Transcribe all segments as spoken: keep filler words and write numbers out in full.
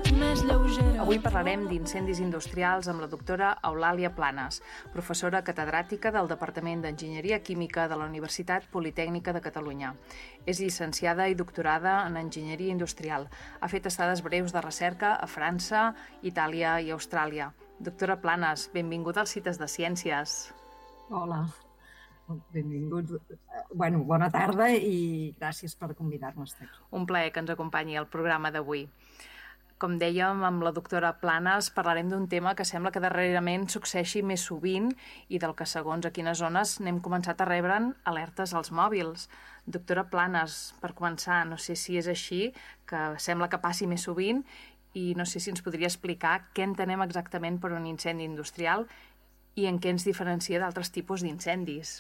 més lleugera. Avui parlarem d'incendis industrials amb la doctora Eulàlia Planes, professora catedràtica del Departament d'Enginyeria Química de la Universitat Politècnica de Catalunya. És llicenciada i doctorada en Enginyeria Industrial. Ha fet estades breus de recerca a França, Itàlia i Austràlia. Doctora Planes, benvinguda als Cites de Ciències. Hola, benvinguts. Bueno, bona tarda i gràcies per convidar-me a estar aquí. Un plaer que ens acompanyi al programa d'avui. Com dèiem, amb la doctora Planes parlarem d'un tema que sembla que darrerament succeeixi més sovint i del que, segons a quines zones, n'hem començat a rebre'n alertes als mòbils. Doctora Planes, per començar, no sé si és així, que sembla que passi més sovint, i no sé si ens podria explicar què entenem exactament per un incendi industrial i en què ens diferencia d'altres tipus d'incendis.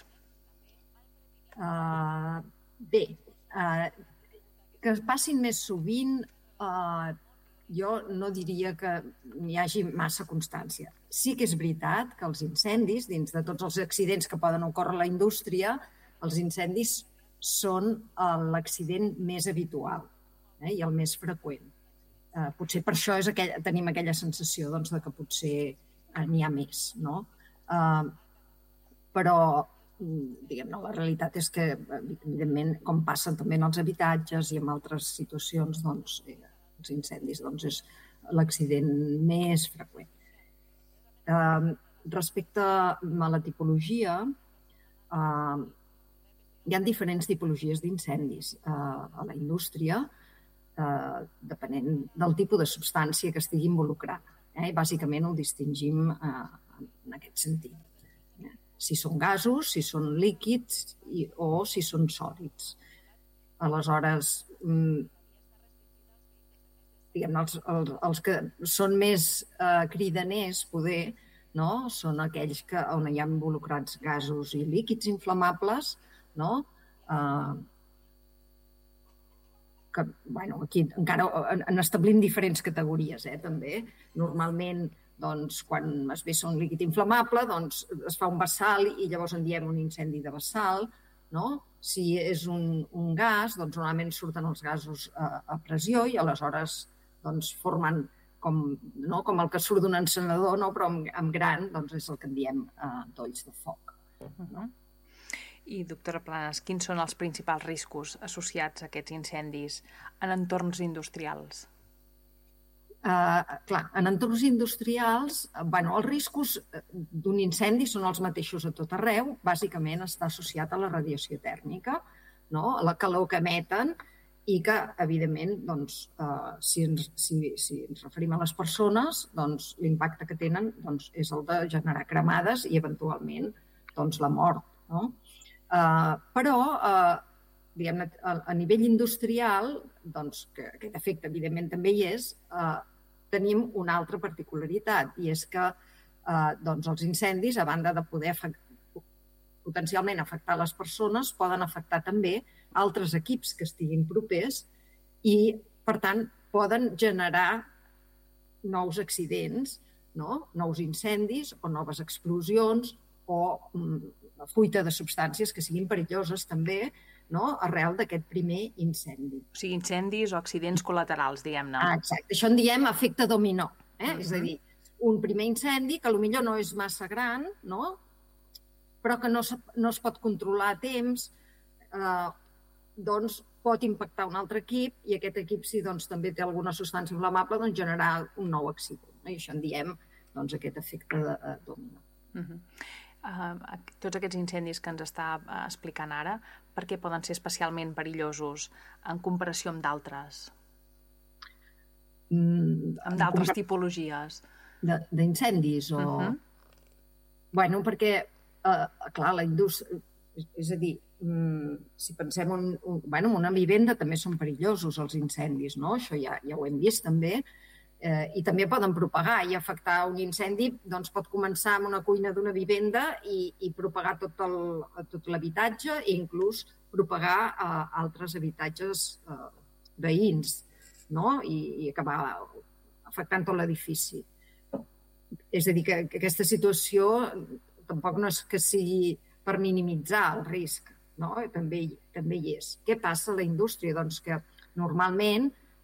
Uh, bé, uh, que passin més sovint... Uh, jo no diria que n'hi hagi massa constància. Sí que és veritat que els incendis, dins de tots els accidents que poden ocórrer a la indústria, els incendis són l'accident més habitual eh, i el més freqüent. Eh, potser per això és aquell, tenim aquella sensació doncs, de que potser eh, n'hi ha més. No? Eh, però diguem-ne, la realitat és que, evidentment, com passen també en els habitatges i en altres situacions, doncs, eh, els incendis doncs, és l'accident més freqüent. Eh, respecte a la tipologia, eh, hi ha diferents tipologies d'incendis eh, a la indústria, eh, depenent del tipus de substància que estigui involucrada. Eh? Bàsicament ho distingim eh, en aquest sentit. Eh? Si són gasos, si són líquids i, o si són sòlids. Aleshores, diguem-ne, els, els, els que són més eh, cridaners, poder, no? Són aquells que, on hi ha involucrats gasos i líquids inflamables, no? Eh, que, bueno, aquí encara en establim diferents categories, eh, també. Normalment, doncs, quan es vessa un líquid inflamable, doncs, es fa un vessal i llavors en diem un incendi de vessal, no? Si és un, un gas, doncs normalment surten els gasos a, a pressió i aleshores doncs formen com, no, com el que surt d'un encenedor, no? Però amb, amb gran doncs és el que en diem eh, dolls de foc. No? I, doctora Planes, quins són els principals riscos associats a aquests incendis en entorns industrials? Uh, clar, en entorns industrials, bueno, els riscos d'un incendi són els mateixos a tot arreu. Bàsicament està associat a la radiació tèrmica, no? A la calor que emeten, i que, evidentment, doncs, eh, si, ens, si, si ens referim a les persones, doncs, l'impacte que tenen doncs, és el de generar cremades i, eventualment, doncs, la mort. No? Eh, però, eh, diguem-ne, a, a nivell industrial, doncs, que aquest efecte, evidentment, també hi és, eh, tenim una altra particularitat, i és que eh, doncs, els incendis, a banda de poder afectar, potencialment afectar les persones, poden afectar també altres equips que estiguin propers i, per tant, poden generar nous accidents, no? Nous incendis o noves explosions o mm, fuita de substàncies que siguin perilloses també, no? Arrel d'aquest primer incendi. O sigui, incendis o accidents col·laterals, diguem-ne. Ah, exacte. Això en diem efecte dominó. Eh? Uh-huh. És a dir, un primer incendi que potser no és massa gran, no? Però que no, no es pot controlar a temps, eh, doncs pot impactar un altre equip i aquest equip, si doncs, també té alguna substància inflamable, doncs generar un nou accident. No? I això en diem doncs, aquest efecte de, de dominó. Uh-huh. uh, tots aquests incendis que ens està uh, explicant ara, per què poden ser especialment perillosos en comparació amb d'altres? Mm, amb d'altres compar- tipologies? D'incendis o... Uh-huh. Bueno, perquè Uh, clar, la indústria, és a dir, um, si pensem en un, bueno, una vivenda també són perillosos els incendis, no? Això ja, ja ho hem vist també, eh, i també poden propagar i afectar un incendi, doncs pot començar amb una cuina d'una vivenda i, i propagar tot, el, tot l'habitatge i inclús propagar a altres habitatges eh, veïns, no? I, i acabar afectant tot l'edifici. És a dir, que, que aquesta situació tampoc no és que sigui per minimitzar el risc, no? També, també hi és. Què passa a la indústria? Doncs que normalment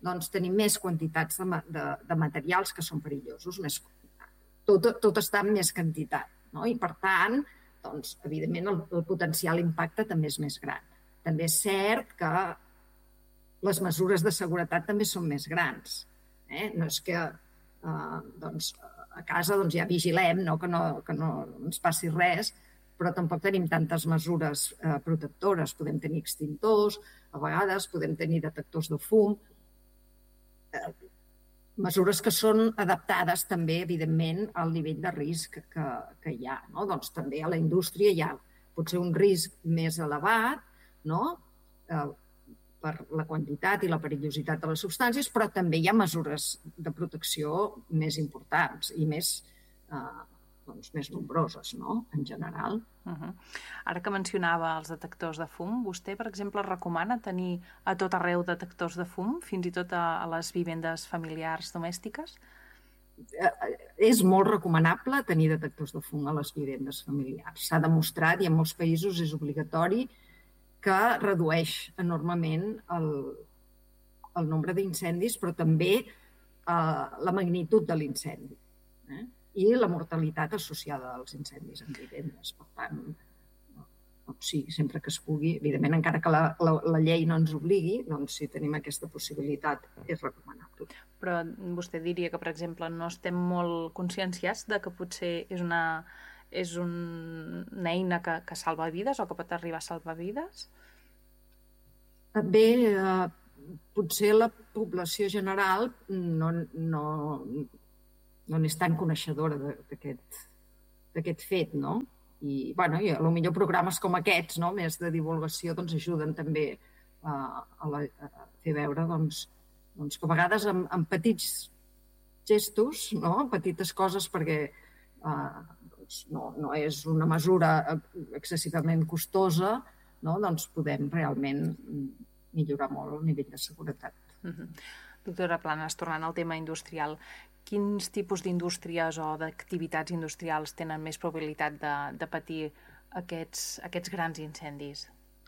doncs tenim més quantitats de, de, de materials que són perillosos, més, tot, tot està en més quantitat, no? I per tant, doncs, evidentment, el, el potencial impacte també és més gran. També és cert que les mesures de seguretat també són més grans. Eh? No és que eh, doncs, a casa doncs, ja vigilem, no? Que, no, que no ens passi res, però tampoc tenim tantes mesures eh, protectores. Podem tenir extintors, a vegades podem tenir detectors de fum, eh, mesures que són adaptades també, evidentment, al nivell de risc que, que hi ha. No? Doncs també a la indústria hi ha potser un risc més elevat, no? eh, per la quantitat i la perillositat de les substàncies, però també hi ha mesures de protecció més importants i més, eh, doncs, més nombroses, no? En general. Uh-huh. Ara que mencionava els detectors de fum, vostè, per exemple, recomana tenir a tot arreu detectors de fum, fins i tot a, a les vivendes familiars domèstiques? Eh, és molt recomanable tenir detectors de fum a les vivendes familiars. S'ha demostrat, i en molts països és obligatori, que redueix enormement el, el nombre d'incendis, però també eh, la magnitud de l'incendi, eh? I la mortalitat associada als incendis en vivendes. Per tant, doncs sí, sempre que es pugui, evidentment, encara que la, la, la llei no ens obligui, doncs si tenim aquesta possibilitat és recomanable. Però vostè diria que, per exemple, no estem molt conscienciats de que potser és una... és un, una eina que, que salva vides o que pot arribar a salvar vides? Bé, eh, potser la població general no, no, no n'és tan coneixedora d'aquest fet, no? I, bueno, i potser programes com aquests, no? Més de divulgació, doncs ajuden també a, a, la, a fer veure doncs, doncs que a vegades amb, amb petits gestos, no? Petites coses, perquè eh, No, no és una mesura excessivament costosa, no? Doncs podem realment millorar molt el nivell de seguretat. Uh-huh. Doctora Planas, tornant al tema industrial, quins tipus d'indústries o d'activitats industrials tenen més probabilitat de, de patir aquests, aquests grans incendis?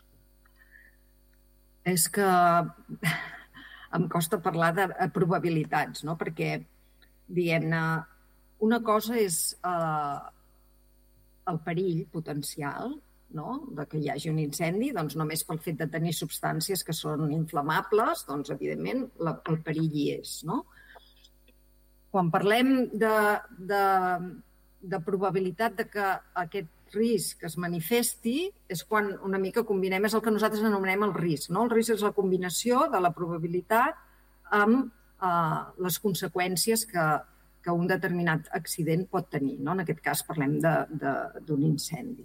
És que em costa parlar de probabilitats, no? Perquè, diguem-ne, una cosa és eh, el perill potencial, no? De que hi hagi un incendi, doncs només pel fet de tenir substàncies que són inflamables, doncs evidentment la, el perill hi és, no? Quan parlem de, de, de probabilitat de que aquest risc es manifesti, és quan una mica combinem, és el que nosaltres anomenem el risc, no? El risc és la combinació de la probabilitat amb eh, les conseqüències que que un determinat accident pot tenir, no? En aquest cas parlem d'un incendi.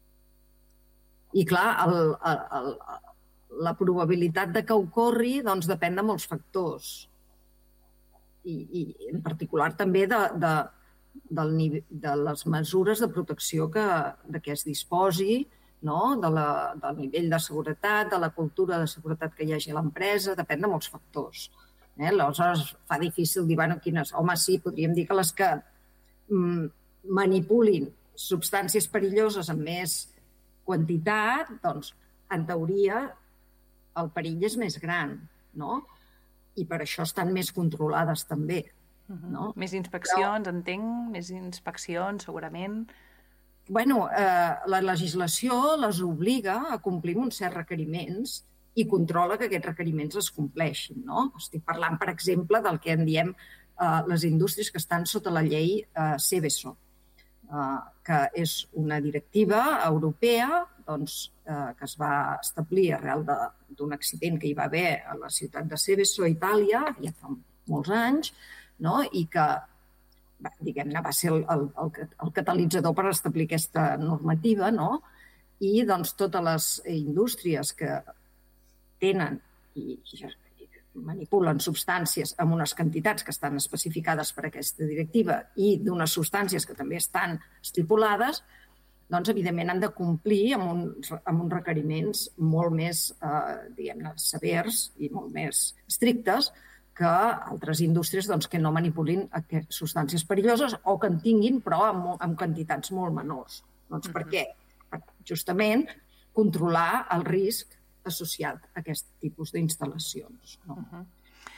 I clar, el, el, el, la probabilitat de que ocorri doncs, depèn de molts factors. I, i en particular també de, de, del nivell, de les mesures de protecció que, de què es disposi, no? De la, del nivell de seguretat, de la cultura de seguretat que hi hagi a l'empresa, depèn de molts factors. Eh? Aleshores fa difícil dir, bueno, quines... Home, sí, podríem dir que les que mm, manipulin substàncies perilloses amb més quantitat, doncs, en teoria, el perill és més gran, no? I per això estan més controlades també. Uh-huh. No? Més inspeccions, Però... entenc, més inspeccions, segurament. Bueno, eh, la legislació les obliga a complir uns certs requeriments i controla que aquests requeriments es compleixin, no? Estic parlant, per exemple, del que en diem eh, les indústries que estan sota la llei eh, Seveso, eh, que és una directiva europea doncs, eh, que es va establir arrel d'un accident que hi va haver a la ciutat de Seveso, a Itàlia, ja fa molts anys, no? I que diguem-ne va ser el, el, el catalitzador per establir aquesta normativa, no? I doncs totes les indústries que tenen i manipulen substàncies amb unes quantitats que estan especificades per aquesta directiva i d'unes substàncies que també estan estipulades, doncs, evidentment, han de complir amb uns, amb uns requeriments molt més, eh, diguem-ne, severs i molt més estrictes que altres indústries doncs, que no manipulin substàncies perilloses o que en tinguin, però amb, amb quantitats molt menors. Doncs per què? Per justament controlar el risc associat a aquest tipus d'instal·lacions. No? Uh-huh.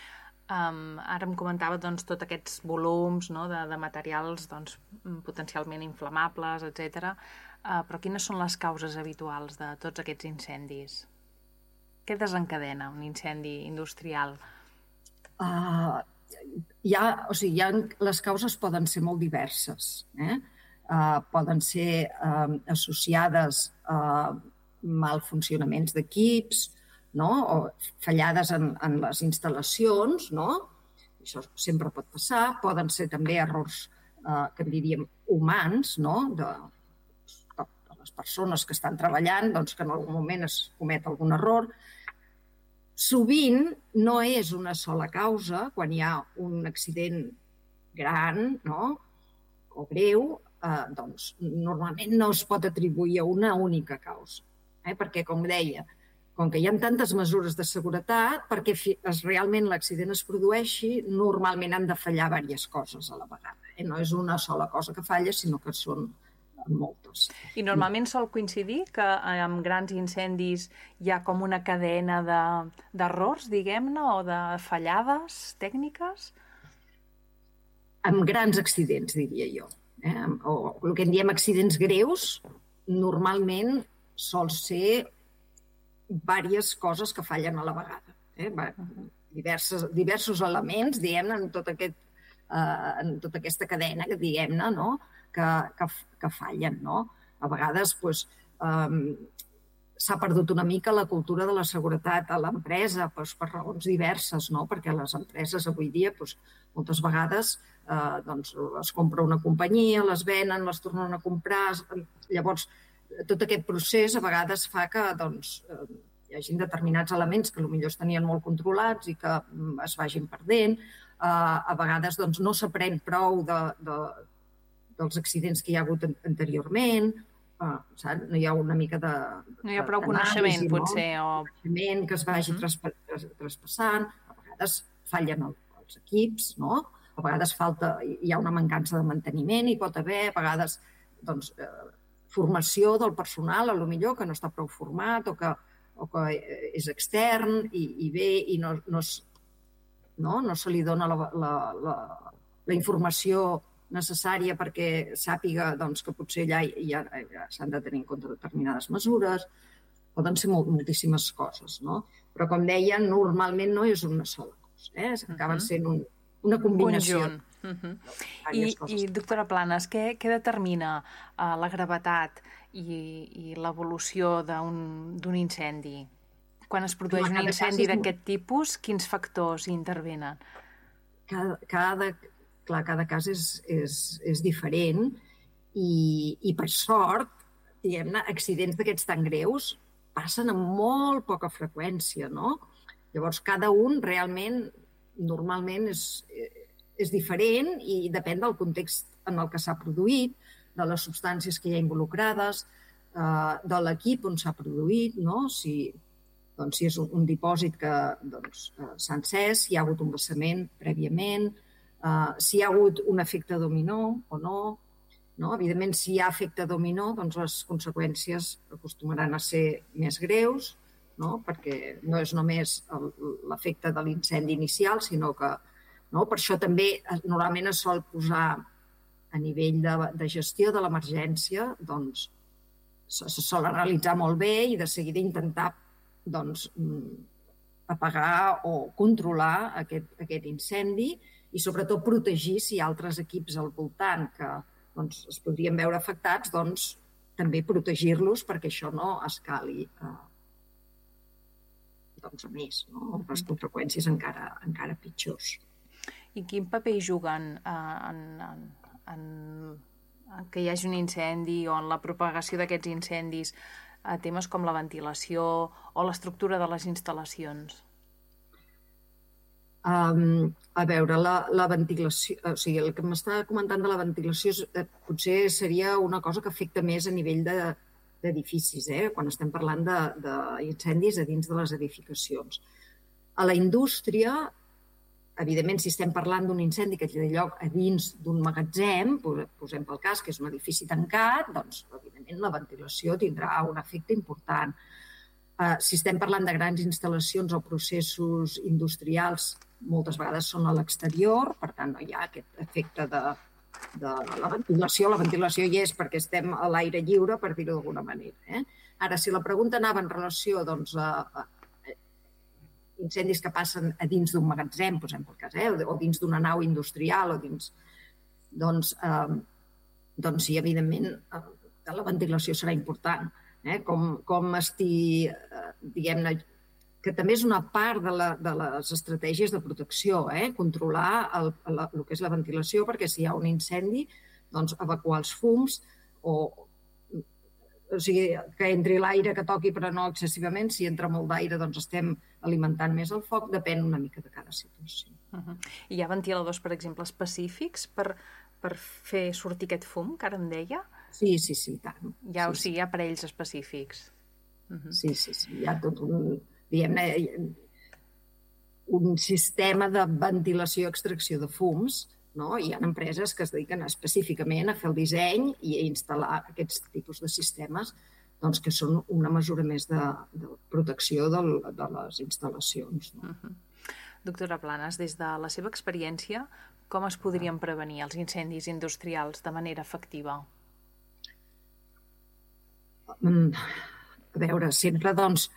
Um, ara em comentava doncs, tots aquests volums, no, de, de materials doncs, potencialment inflamables, etcètera. Uh, però quines són les causes habituals de tots aquests incendis? Què desencadena un incendi industrial? Uh, hi ha, o sigui, hi ha, les causes poden ser molt diverses. Eh? Uh, poden ser uh, associades a mal funcionaments d'equips, no? O fallades en, en les instal·lacions, no? Això sempre pot passar. Poden ser també errors, eh, que diríem, humans, no? De, de les persones que estan treballant, doncs que en algun moment es comet algun error. Sovint no és una sola causa, quan hi ha un accident gran, no? O greu, eh, doncs normalment no es pot atribuir a una única causa. Eh? Perquè, com deia, com que hi ha tantes mesures de seguretat, perquè es, realment l'accident es produeixi, normalment han de fallar diverses coses a la vegada. Eh? No és una sola cosa que falla, sinó que són moltes. I normalment sol coincidir que amb grans incendis hi ha com una cadena d'errors, de, diguem-ne, o de fallades tècniques? Amb grans accidents, diria jo. Eh? O el que en diem accidents greus, normalment sol ser diverses coses que fallen a la vegada. Eh? Diverses, diversos elements, diguem-ne, en, tot aquest, eh, en tota aquesta cadena, diguem-ne, no? que, que, que fallen. No? A vegades doncs, eh, s'ha perdut una mica la cultura de la seguretat a l'empresa doncs, per raons diverses, no? Perquè les empreses avui dia doncs, moltes vegades eh, doncs, les compra una companyia, les venen, les tornen a comprar. Llavors, tot aquest procés a vegades fa que doncs, hi hagi determinats elements que potser es tenien molt controlats i que es vagin perdent. A vegades doncs, no s'aprèn prou de, de, dels accidents que hi ha hagut anteriorment. No hi ha una mica de... No hi ha prou coneixement, no? Potser. O... Coneixement que es vagi uh -huh. traspassant. A vegades fallen els equips, no? A vegades falta, hi ha una mancança de manteniment, hi pot haver, a vegades doncs, eh, formació del personal, a lo millor que no està prou format o que, o que és extern i, i bé i no, no, es, no, no se li dona la, la, la, la informació necessària perquè sàpiga doncs, que potser allà ja, ja s'han de tenir en compte determinades mesures. Poden ser molt, moltíssimes coses, no? Però, com deia, normalment no és una sola cosa. Eh? Acaben sent un, una combinació. Conjunt. Uh -huh. I, I, doctora Planes, què, què determina uh, la gravetat i, i l'evolució d'un incendi? Quan es produeix un incendi d'aquest tipus, quins factors intervenen? Cada, cada, clar, cada cas és, és, és diferent i, i per sort, diguem-ne, accidents d'aquests tan greus passen amb molt poca freqüència, no? Llavors, cada un realment, normalment, és... és diferent i depèn del context en el que s'ha produït, de les substàncies que hi ha involucrades, de l'equip on s'ha produït, no? Si, doncs, si és un, un dipòsit que doncs, s'ha encès, si hi ha hagut un vessament prèviament, uh, si hi ha hagut un efecte dominó o no. No? Evidentment, si hi ha efecte dominó, doncs les conseqüències acostumaran a ser més greus, no? Perquè no és només l'efecte de l'incendi inicial, sinó que no? Per això també normalment es sol posar a nivell de, de gestió de l'emergència, doncs se, se sol analitzar molt bé i de seguida intentar doncs, apagar o controlar aquest, aquest incendi i sobretot protegir si hi ha altres equips al voltant que doncs, es podrien veure afectats, doncs també protegir-los perquè això no escali eh, doncs, a més, no? Amb les conseqüències encara, encara pitjors. I quin paper hi juguen eh, en, en, en, en que hi hagi un incendi o en la propagació d'aquests incendis a temes com la ventilació o l'estructura de les instal·lacions? Um, a veure, la, la ventilació... O sigui, el que m'estava comentant de la ventilació és, eh, potser seria una cosa que afecta més a nivell d'edificis, de, eh? Quan estem parlant d'incendis a dins de les edificacions. A la indústria, evidentment, si estem parlant d'un incendi que té lloc a dins d'un magatzem, posem pel cas que és un edifici tancat, doncs, evidentment, la ventilació tindrà un efecte important. Uh, si estem parlant de grans instal·lacions o processos industrials moltes vegades són a l'exterior, per tant no hi ha aquest efecte de, de la ventilació. La ventilació hi és perquè estem a l'aire lliure, per dir-ho d'alguna manera. Eh? Ara, si la pregunta anava en relació doncs, a, a incendis que passen a dins d'un magatzem, posem per cas, eh? o dins d'una nau industrial, o dins... Doncs, eh, doncs sí, evidentment, eh, la ventilació serà important. Eh? Com, com estigui, eh, diguem-ne, que també és una part de, la, de les estratègies de protecció, eh? Controlar el, la, el que és la ventilació, perquè si hi ha un incendi, doncs evacuar els fums o... O sigui, que entri l'aire que toqui, però no excessivament. Si entra molt d'aire, doncs estem alimentant més el foc. Depèn una mica de cada situació. Uh-huh. I hi ha ventiladors, per exemple, específics per, per fer sortir aquest fum, que ara em deia? Sí, sí, sí, tant. Ja, sí, o sigui, hi ha aparells específics. Uh-huh. Sí, sí, sí. Hi ha tot un, diguem-ne, un sistema de ventilació i extracció de fums. No? Hi ha empreses que es dediquen específicament a fer el disseny i a instal·lar aquests tipus de sistemes doncs, que són una mesura més de, de protecció del, de les instal·lacions. No? Uh-huh. Doctora Planes, des de la seva experiència, com es podrien prevenir els incendis industrials de manera efectiva? A veure, sempre doncs,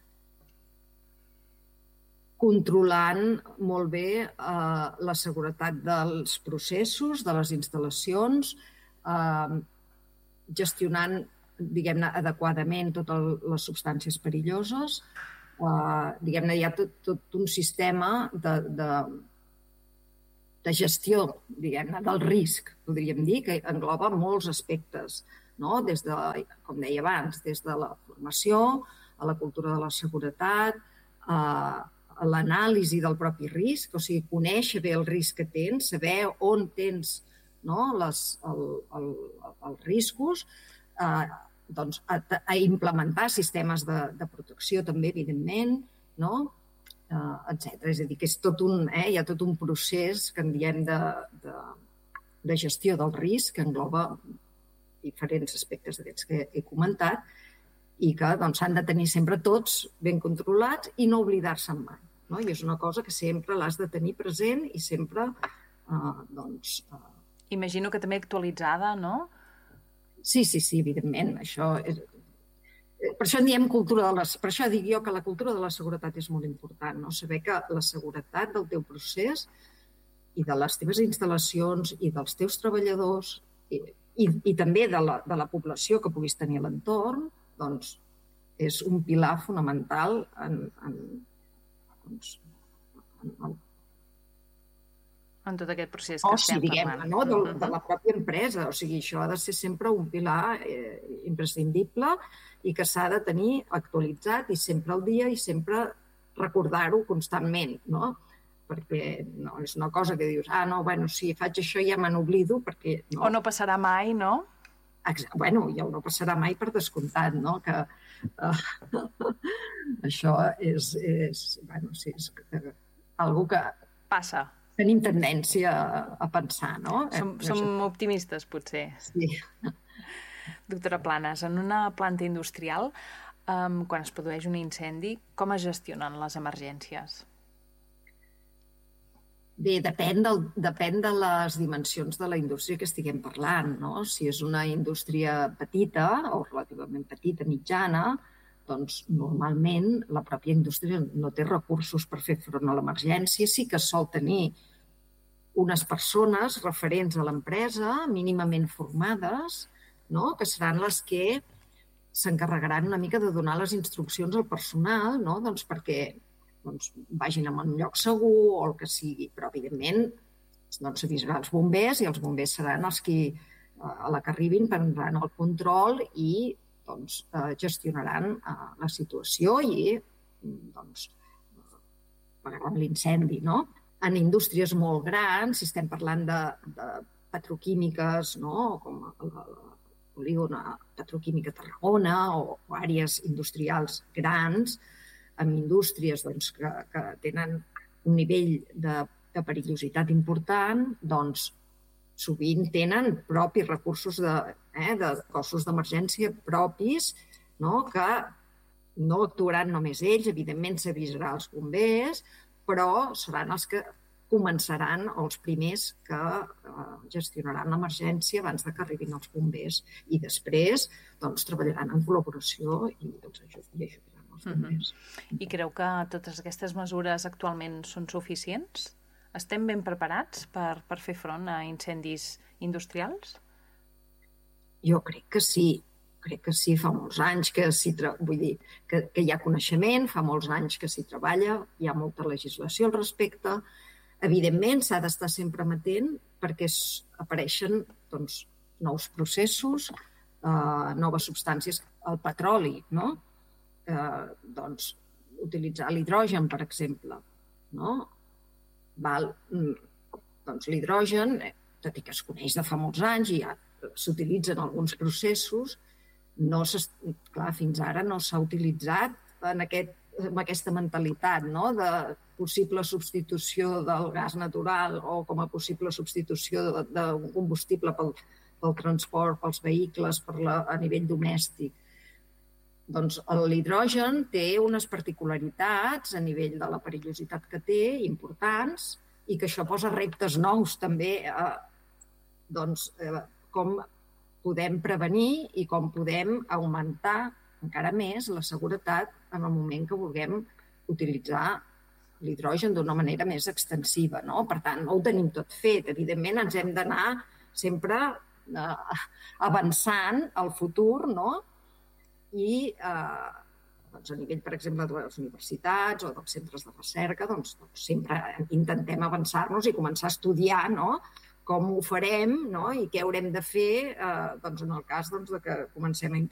controlant molt bé eh, la seguretat dels processos, de les instal·lacions, eh, gestionant, diguem-ne, adequadament totes les substàncies perilloses. Eh, diguem-ne, hi ha tot, tot un sistema de, de, de gestió, diguem-ne, del risc, podríem dir, que engloba molts aspectes, no? Des de, com deia abans, des de la formació, a la cultura de la seguretat, a l'anàlisi del propi risc, o sigui, conèixer bé el risc que tens, saber on tens no, les, el, el, els riscos, eh, doncs a, a implementar sistemes de, de protecció també, evidentment, no? eh, etcètera. És a dir, que és tot un, eh, hi ha tot un procés que en diem de, de, de gestió del risc, que engloba diferents aspectes d'aquests que he comentat, i que doncs, s'han de tenir sempre tots ben controlats i no oblidar-se'n mai. No? I és una cosa que sempre l'has de tenir present i sempre, eh, doncs... Eh... Imagino que també actualitzada, no? Sí, sí, sí, evidentment. Això és... Per això en diem cultura de la... Per això dic jo que la cultura de la seguretat és molt important, no? Saber que la seguretat del teu procés i de les teves instal·lacions i dels teus treballadors i, i, i també de la, de la població que puguis tenir a l'entorn, doncs, és un pilar fonamental en, en, doncs, en, en, en tot aquest procés que oh, sí, estem diguem, parlant. No? De, de la pròpia empresa. O sigui, això ha de ser sempre un pilar eh, imprescindible i que s'ha de tenir actualitzat i sempre al dia i sempre recordar-ho constantment, no? Perquè no, és una cosa que dius, ah, no, bueno, si faig això ja me n'oblido, perquè... No. O no passarà mai, no? Bueno, ja no passarà mai per descomptat, no? Que uh, això és, és, bueno, sí, és uh, algo que... Passa. Tenim tendència a pensar, no? Som, eh, som optimistes, potser. Sí. Doctora Planes, en una planta industrial, um, quan es produeix un incendi, com es gestionen les emergències? Bé, depèn, del, depèn de les dimensions de la indústria que estiguem parlant, no? Si és una indústria petita o relativament petita, mitjana, doncs normalment la pròpia indústria no té recursos per fer front a l'emergència. Sí que sol tenir unes persones referents a l'empresa, mínimament formades, no? Que seran les que s'encarregaran una mica de donar les instruccions al personal, no? Doncs perquè doncs, vagin a un lloc segur o el que sigui, però evidentment doncs, s'avisarà els bombers i els bombers seran els que a la que arribin prendran el control i doncs, gestionaran la situació i doncs, apagaran l'incendi. No? En indústries molt grans, si estem parlant de, de petroquímiques, no? Com la polígona petroquímica Tarragona o, o àrees industrials grans, amb indústries doncs, que, que tenen un nivell de, de perillositat important, doncs sovint tenen propis recursos de, eh, de cossos d'emergència propis, no? Que no actuaran només ells, evidentment s'avisarà als bombers, però seran els que començaran, o els primers que eh, gestionaran l'emergència abans de que arribin els bombers. I després doncs, treballaran en col·laboració i els ajudaran els bombers. Uh-huh. I creu que totes aquestes mesures actualment són suficients? Estem ben preparats per, per fer front a incendis industrials? Jo crec que sí. Crec que sí, fa molts anys que s'hi tra... vull dir, que, que hi ha coneixement, fa molts anys que s'hi treballa, hi ha molta legislació al respecte. Evidentment, s'ha d'estar sempre amatent perquè es, apareixen doncs, nous processos, eh, noves substàncies, el petroli, no? Eh, doncs, utilitzar l'hidrogen, per exemple, no? Val, doncs l'hidrogen, tot i que es coneix de fa molts anys i ja s'utilitzen alguns processos, no clar, fins ara no s'ha utilitzat en, aquest, en aquesta mentalitat, no? De possible substitució del gas natural o com a possible substitució d'un combustible pel, pel transport, pels vehicles, per la, a nivell domèstic. Doncs l'hidrogen té unes particularitats a nivell de la perillositat que té, importants, i que això posa reptes nous també, eh, doncs, eh, com podem prevenir i com podem augmentar encara més la seguretat en el moment que vulguem utilitzar l'hidrogen d'una manera més extensiva, no? Per tant, no ho tenim tot fet. Evidentment, ens hem d'anar sempre eh, avançant al futur, no? I eh, doncs a nivell, per exemple, de les universitats o dels centres de recerca, doncs, doncs sempre intentem avançar-nos i començar a estudiar, no? Com ho farem, no? I què haurem de fer eh, doncs en el cas doncs, de que comencem a